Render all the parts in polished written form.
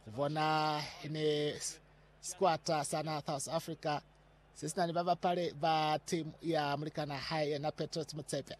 kuvona ine squad sana South Africa sisi ni baba pale ba team ya Americana High na Petros Motsepe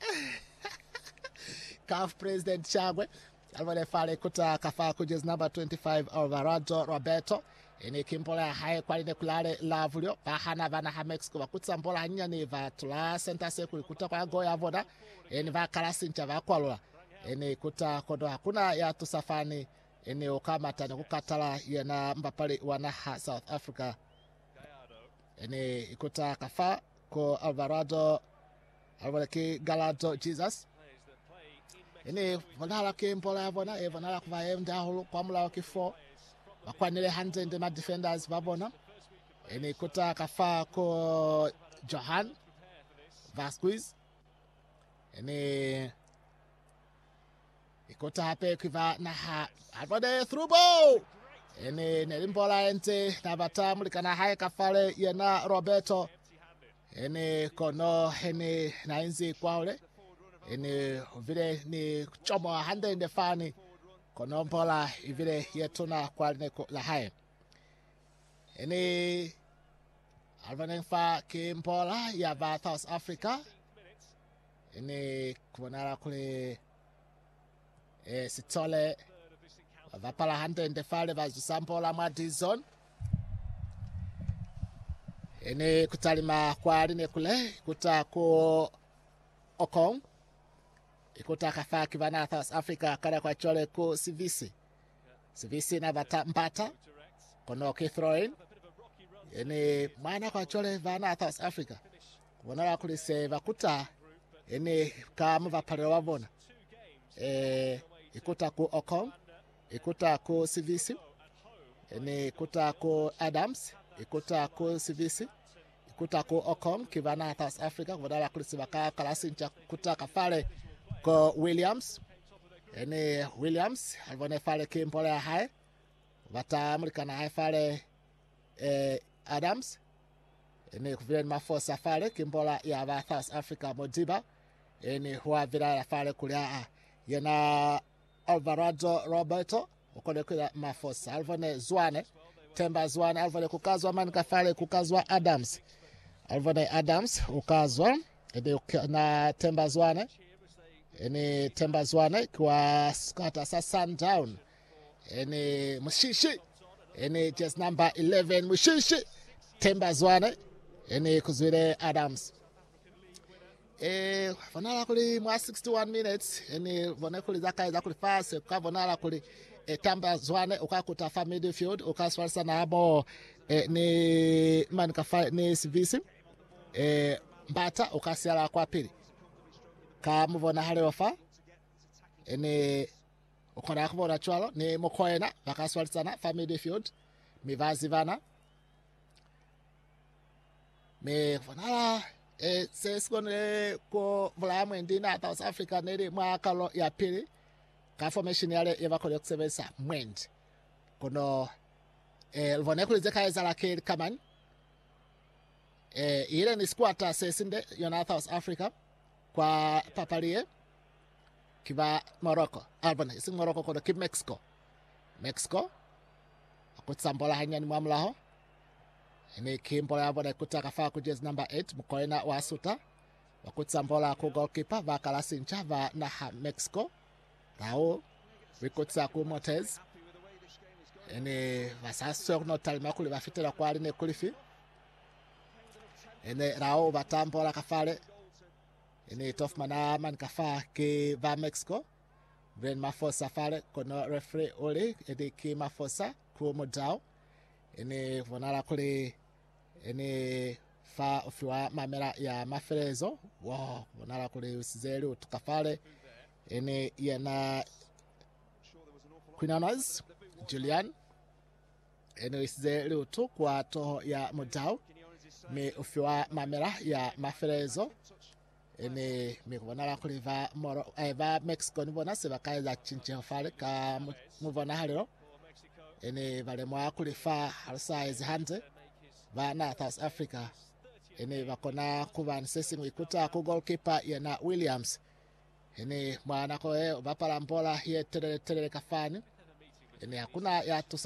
CAF president Chagwe alivyo fale kuta kafa kujezi number 25 Alvarado Roberto ene kimpola High kwa ine kulale lavulio bahana bana ha Mexico bakutsa mbola hanya ni vatula center circle kuta kwa goya voda ene va kalasincha vakwalula ene kuta kodo hakuna ya tusafani ene okamata ne kukatala yana mbapale wana ha South Africa ene ikuta kafa ko Alvarado alwaleki Galado Jesus ene vonala ke mpola yavona evonala kuva enda hulu kwa mula wa kifo wakwanile 100 ma defenders babona ene ikuta kafa ko Johan Vasquez ene ikuta hape kiva na ha alvode through ball ene nelimbola ente na batamu likana High kafale yana Roberto ene kono ene nainzi kwaule ene vile ni chomo hande ndefani kono mbola vile yetuna kwa neko la High ene alvanenfa kimbola ya va South Africa ene kuonala kule Sitole vapala hande ndefale vazisambola mwa dizon ene kutalima kwa aline kule kuta ku Okong ikuta kafa kivana South Africa kada kwa chole ku Sivisi na bata mbata kono kithrowing ene mwana kwa chole vana South Africa kuonala kulise vakuta ene kama vapale wavona ikuta ku Okong ikuta ku Sivisi ene ikuta ku Adams ikuta ku Sivisi ikuta ku Okong kivana South Africa kuonala kulise vaka kalasincha kuta kafale ko Williams ene Williams alivone fale kimpola ya High vata Americana High fale Adams ene kuvile mafosa fale kimpola ya va South Africa Modiba ene huwa vila la fale kulia yana Alvarado Roberto ukone kula mafosa alivone Zwane Temba Zwane alivone kukazwa mani kafale kukazwa Adams alivone Adams ukazwa ene na Temba Zwane ene Temba Zwane kwa skata sa Sundown ene Mushishi ene just number 11 Mushishi Temba Zwane ene kuzwile Adams vonala kuli mwa 61 minutes ene vone kuli zaka kuli fast kwa vonala kuli Temba Zwane ukakuta fa midfield ukaswalisa na abo ni man kafa ni Sivisi mbata ukasiala kwa pili kama vona hale wafa ene ukona kubona chwalo ni Mokoena vakaswalisana fa midfield mivazi vana me vonala sesikone ko vulamu endina South Africa nere mwakalo ya pili ka formation yale yavakole kusebenzisa mwendi kono vone kulizeka ezala ke kaman ile ni squad sesinde yona South Africa kwa papalie kiva Morocco albana isi Morocco kono ki Mexico akutsambola hanyani mwamlaho ene kimbola yabona kutaka fa kujezi number 8 Mokoena wasuta wakutsambola ku goalkeeper vakala sincha va na Mexico rao wikutsa ku Motez ene vasaso no talima kuli vafitela kwa aline kulifi ene rao vatambola kafale ene tofmana man kafa ke va Mexico ven mafosa fale kono referee ole ede ki mafosa ku modao ene vonala kule ene fa ofiwa mamera ya maferezo wow vonala kule usizeli utukafale ene yana Quinones Julian ene usizeli utu kwa toho ya modao me ofiwa mamera ya maferezo ene mikubona kuli va va Mexico nibona se bakaiza chinche fale ka muvona halero ene vale mwa kuli fa size hande va na South Africa ene vakona kuva nsesi ikuta ku goalkeeper yana Williams ene mwana ko vapala mbola ye tere kafani ene hakuna ya